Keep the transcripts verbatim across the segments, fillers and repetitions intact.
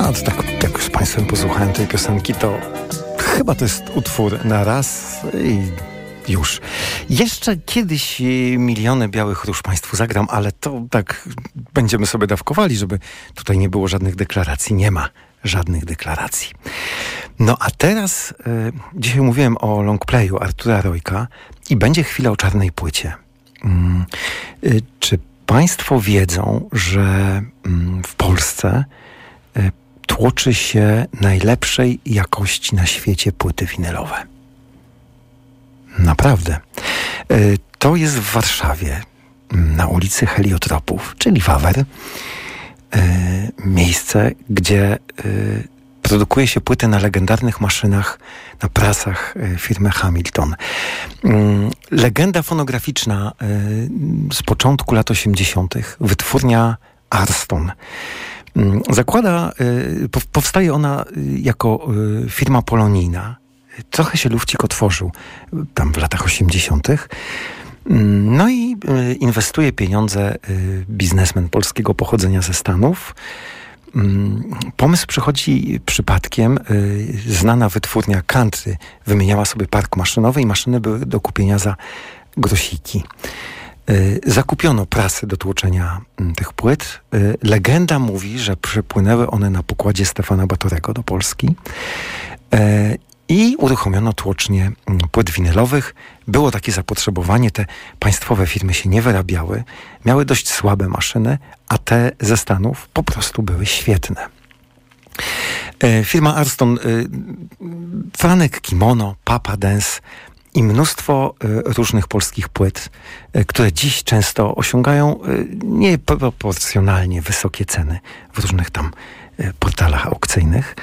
A to tak, jak już z Państwem posłuchałem tej piosenki, to chyba to jest utwór na raz i już. Jeszcze kiedyś Miliony Białych Róż Państwu zagram, ale to tak będziemy sobie dawkowali, żeby tutaj nie było żadnych deklaracji. Nie ma żadnych deklaracji. No a teraz, y, dzisiaj mówiłem o longplayu Artura Rojka i będzie chwila o czarnej płycie. Mm, y, czy Państwo wiedzą, że mm, w Polsce y, tłoczy się najlepszej jakości na świecie płyty winylowe? Naprawdę. Y, to jest w Warszawie, na ulicy Heliotropów, czyli Wawer. Y, miejsce, gdzie y, produkuje się płyty na legendarnych maszynach, na prasach y, firmy Hamilton. Y, legenda fonograficzna y, z początku lat osiemdziesiątych. Wytwórnia Arston. Y, zakłada, y, powstaje ona jako y, firma polonijna. Trochę się lufcik otworzył y, tam w latach osiemdziesiątych. No i y, inwestuje pieniądze y, biznesmen polskiego pochodzenia ze Stanów. Y, pomysł przychodzi przypadkiem. Y, znana wytwórnia Country wymieniała sobie park maszynowy i maszyny były do kupienia za grosiki. Y, zakupiono prasy do tłoczenia y, tych płyt. Y, legenda mówi, że przypłynęły one na pokładzie Stefana Batorego do Polski. Y, I uruchomiono tłocznię płyt winylowych. Było takie zapotrzebowanie, te państwowe firmy się nie wyrabiały, miały dość słabe maszyny, a te ze Stanów po prostu były świetne. E, firma Arston, e, Franek Kimono, Papa Dance i mnóstwo e, różnych polskich płyt, e, które dziś często osiągają e, nieproporcjonalnie wysokie ceny w różnych tam e, portalach aukcyjnych.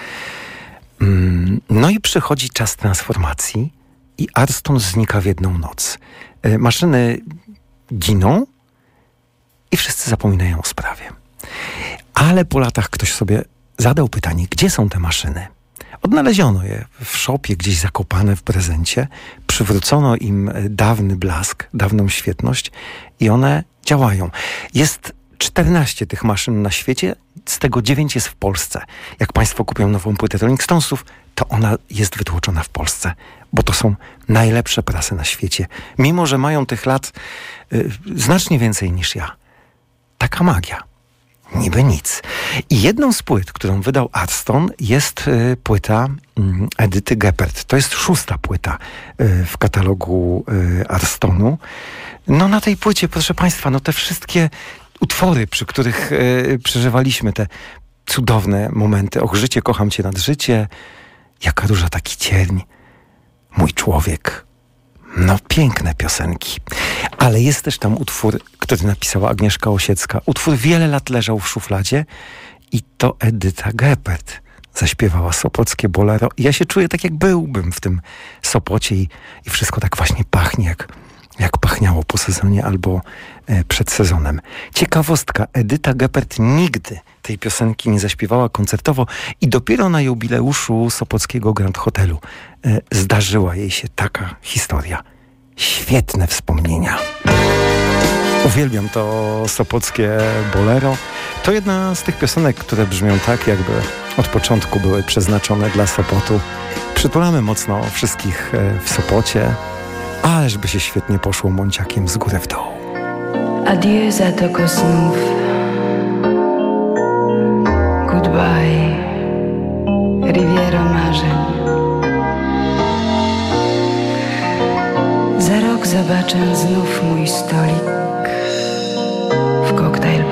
No i przychodzi czas transformacji i Arston znika w jedną noc. Maszyny giną i wszyscy zapominają o sprawie. Ale po latach ktoś sobie zadał pytanie, gdzie są te maszyny? Odnaleziono je w szopie, gdzieś zakopane w prezencie. Przywrócono im dawny blask, dawną świetność i one działają. Jest czternaście tych maszyn na świecie, z tego dziewięć jest w Polsce. Jak Państwo kupią nową płytę Rolling Stonesów, to ona jest wytłoczona w Polsce, bo to są najlepsze prasy na świecie. Mimo że mają tych lat y, znacznie więcej niż ja. Taka magia. Niby nic. I jedną z płyt, którą wydał Arston, jest y, płyta y, Edyty Geppert. To jest szósta płyta y, w katalogu y, Arstonu. No na tej płycie, proszę Państwa, no te wszystkie utwory, przy których y, przeżywaliśmy te cudowne momenty. Och, życie, kocham cię nad życie. Jaka róża, taki cierń. Mój człowiek. No, piękne piosenki. Ale jest też tam utwór, który napisała Agnieszka Osiecka. Utwór wiele lat leżał w szufladzie i to Edyta Geppert zaśpiewała sopockie bolero. I ja się czuję tak, jak byłbym w tym Sopocie i, i wszystko tak właśnie pachnie, jak jak pachniało po sezonie albo e, przed sezonem. Ciekawostka, Edyta Geppert nigdy tej piosenki nie zaśpiewała koncertowo i dopiero na jubileuszu Sopockiego Grand Hotelu e, zdarzyła jej się taka historia. Świetne wspomnienia. Uwielbiam to sopockie bolero. To jedna z tych piosenek, które brzmią tak, jakby od początku były przeznaczone dla Sopotu. Przytulamy mocno wszystkich e, w Sopocie. Ależ by się świetnie poszło Monciakiem z góry w dół. Adieu Zatoko snów. Goodbye Riviero marzeń. Za rok zobaczę znów mój stolik w koktajl